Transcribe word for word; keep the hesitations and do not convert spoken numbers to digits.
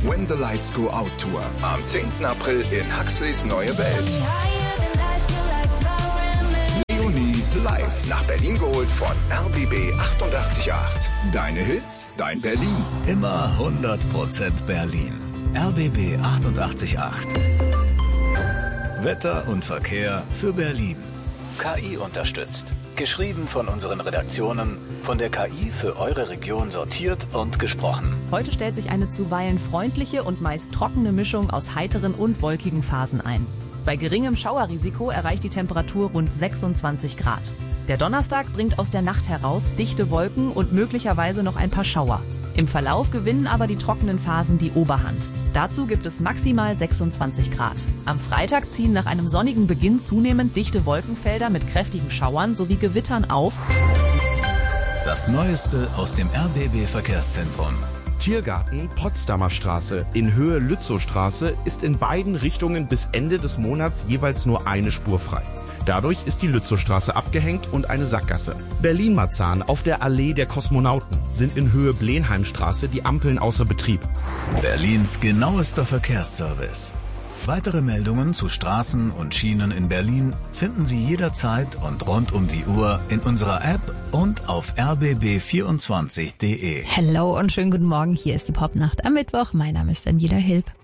When the Lights Go Out Tour. Am zehnten April in Huxleys Neue Welt. Leonie live nach Berlin geholt von R B B achtundachtzig Komma acht. Deine Hits, dein Berlin. Immer hundert Prozent Berlin. R B B achtundachtzig Komma acht. Wetter und Verkehr für Berlin. K I unterstützt. Geschrieben von unseren Redaktionen, von der K I für eure Region sortiert und gesprochen. Heute stellt sich eine zuweilen freundliche und meist trockene Mischung aus heiteren und wolkigen Phasen ein. Bei geringem Schauerrisiko erreicht die Temperatur rund sechsundzwanzig Grad. Der Donnerstag bringt aus der Nacht heraus dichte Wolken und möglicherweise noch ein paar Schauer. Im Verlauf gewinnen aber die trockenen Phasen die Oberhand. Dazu gibt es maximal sechsundzwanzig Grad. Am Freitag ziehen nach einem sonnigen Beginn zunehmend dichte Wolkenfelder mit kräftigen Schauern sowie Gewittern auf. Das Neueste aus dem R B B Verkehrszentrum. Tiergarten Potsdamer Straße in Höhe Lützowstraße ist in beiden Richtungen bis Ende des Monats jeweils nur eine Spur frei. Dadurch ist die Lützowstraße abgehängt und eine Sackgasse. Berlin-Marzahn auf der Allee der Kosmonauten sind in Höhe Blenheimstraße die Ampeln außer Betrieb. Berlins genauester Verkehrsservice. Weitere Meldungen zu Straßen und Schienen in Berlin finden Sie jederzeit und rund um die Uhr in unserer App und auf r b b vierundzwanzig punkt d e. Hello und schönen guten Morgen, hier ist die Popnacht am Mittwoch. Mein Name ist Daniela Hilb.